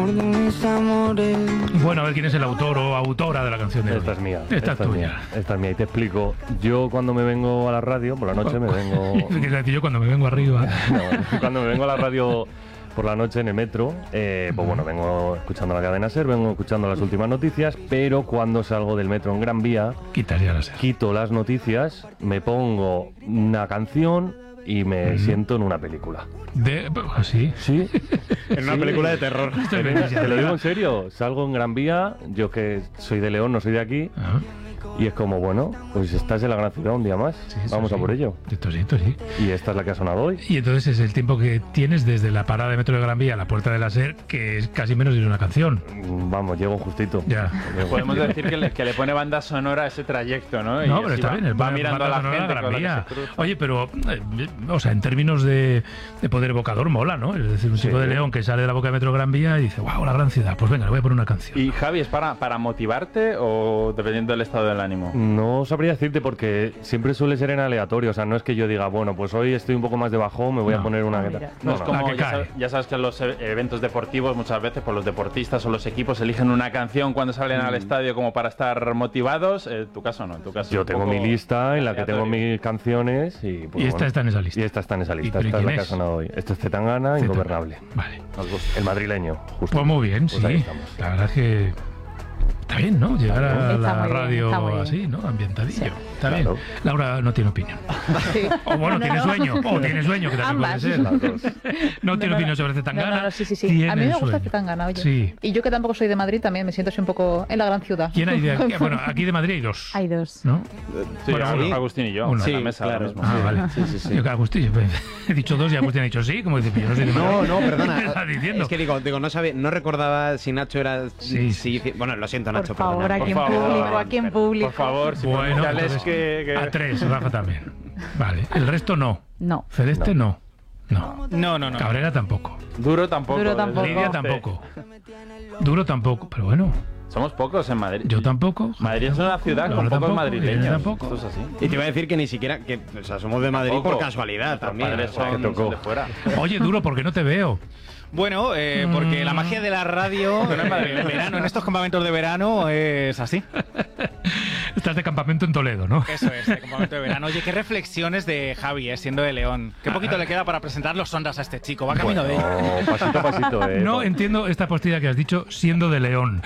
Bueno, a ver quién es el autor o autora de la canción de hoy. Esta es mía. Esta es tuya. Esta es mía y te explico. Yo cuando me vengo a la radio, por la noche me vengo... Yo cuando me vengo arriba. No, cuando me vengo a la radio por la noche en el metro, pues bueno, vengo escuchando la cadena SER, vengo escuchando las últimas noticias, pero cuando salgo del metro en Gran Vía, quito las noticias, me pongo una canción y me siento en una película. ¿Así? Sí. En una película de terror. Te lo digo en serio, salgo en Gran Vía, yo que soy de León, no soy de aquí. Y es como, bueno, pues estás en la gran ciudad un día más. Sí, vamos a por ello. Esto sí. Y esta es la que ha sonado hoy. Y entonces es el tiempo que tienes desde la parada de metro de Gran Vía a la puerta de la SER, que es casi menos de una canción. Vamos, llego justito. Ya. Podemos decir que le pone banda sonora a ese trayecto, ¿no? No, pero está bien. Va mirando a la gente Gran Vía. Oye, pero, o sea, en términos de poder evocador, mola, ¿no? Es decir, un chico de León que sale de la boca de metro de Gran Vía y dice, wow, la gran ciudad. Pues venga, le voy a poner una canción. ¿Y Javi, es para motivarte o dependiendo del estado del ánimo? No sabría decirte porque siempre suele ser en aleatorio, o sea, no es que yo diga, bueno, pues hoy estoy un poco más de bajón, me voy a poner una... No, es como, ya sabes que en los eventos deportivos muchas veces pues los deportistas o los equipos eligen una canción cuando salen al estadio como para estar motivados, en tu caso no, en tu caso yo tengo mi lista en la que tengo mis canciones y... Pues, y esta está en esa lista. Y esta está en esa lista, esta es la que ha sonado hoy. Esto es Zetangana, Ingobernable. Vale. El madrileño, justo. Pues muy bien, pues sí. La verdad es que... Está bien, ¿no? Llegar a la radio así, ¿no? Ambientadillo. Sí, está bien. Laura no tiene opinión. Sí. O bueno, tiene sueño. O tiene sueño, que también puede ser. No tiene opinión sobre Zetangana. Sí. A mí me gusta Zetangana, oye. Sí. Y yo que tampoco soy de Madrid también me siento así un poco en la gran ciudad. ¿Quién hay de aquí? Bueno, aquí de Madrid hay dos. Hay dos. ¿No? Sí, bueno, Agustín y yo. Sí, en la mesa claro. Vale. Sí. Yo que Agustín, he dicho dos y Agustín ha dicho sí, como dice, yo no soy de Madrid. No, perdona. Es que digo, no recordaba si Nacho era... Sí. Bueno, lo siento, Nacho, perdona. Aquí en público. Por favor, si bueno, que... A tres, Rafa también. Vale, el resto no. No. Celeste no. No. Cabrera tampoco. Duro tampoco. Lidia tampoco. Duro tampoco, pero bueno. Somos pocos en Madrid. Yo tampoco. Madrid es una ciudad con pocos madrileños. Tampoco. Esto es así. Y te iba a decir que ni siquiera... o sea, somos de Madrid por casualidad también. Padres son de fuera. Oye, Duro, ¿por qué no te veo? Bueno, porque la magia de la radio en verano, en estos campamentos de verano, es así. Estás de campamento en Toledo, ¿no? Eso es, de campamento de verano. Oye, qué reflexiones de Javi, siendo de León. Qué poquito le queda para presentar los sondas a este chico. Va camino de ello. Pasito a pasito, No entiendo esta postilla que has dicho, siendo de León.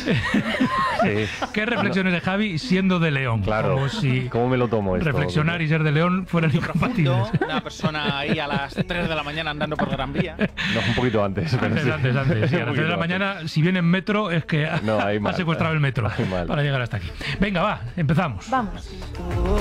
Sí. ¿Qué reflexiones de Javi siendo de León? Claro. Como si ¿Cómo me lo tomo esto? Reflexionar y ser de León fueran incompatibles. Una persona ahí a las 3 de la mañana andando por Gran Vía. No, un poquito antes. Antes. Sí, a las 3 de la mañana, si viene en metro, es que ha secuestrado el metro para llegar hasta aquí. Venga, va, empezamos. Vamos.